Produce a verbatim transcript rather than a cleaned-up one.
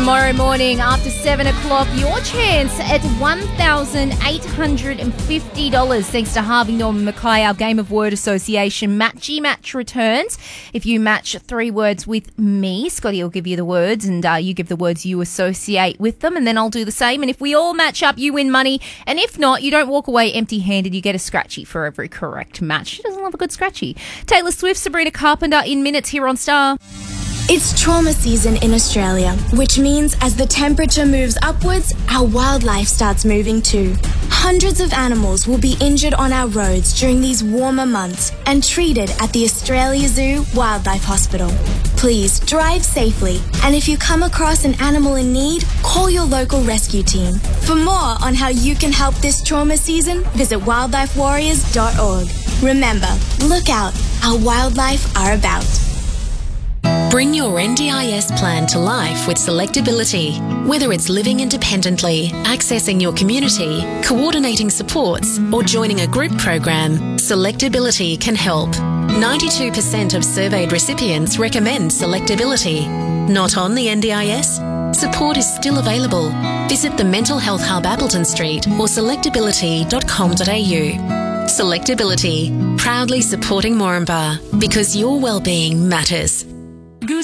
Tomorrow morning after seven o'clock, your chance at one thousand eight hundred fifty dollars thanks to Harvey Norman Mackay, our Game of Word Association Matchy Match returns. If you match three words with me, Scotty will give you the words and uh, you give the words you associate with them, and then I'll do the same. And if we all match up, you win money. And if not, you don't walk away empty-handed. You get a scratchy for every correct match. She doesn't love a good scratchy. Taylor Swift, Sabrina Carpenter in minutes here on Star. It's trauma season in Australia, which means as the temperature moves upwards, our wildlife starts moving too. Hundreds of animals will be injured on our roads during these warmer months and treated at the Australia Zoo Wildlife Hospital. Please drive safely, and if you come across an animal in need, call your local rescue team. For more on how you can help this trauma season, visit wildlife warriors dot org. Remember, look out, our wildlife are about. Bring your N D I S plan to life with Selectability. Whether it's living independently, accessing your community, coordinating supports, or joining a group program, Selectability can help. ninety-two percent of surveyed recipients recommend Selectability. Not on the N D I S? Support is still available. Visit the Mental Health Hub Appleton Street or selectability dot com dot a u. Selectability, proudly supporting Moranbah because your well-being matters.